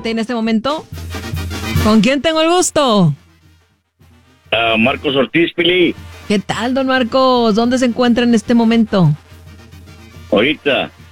adelante en este momento. ¿Con quién tengo el gusto? Marcos Ortiz, Pili. ¿Qué tal, don Marcos? ¿Dónde se encuentra en este momento? Ahorita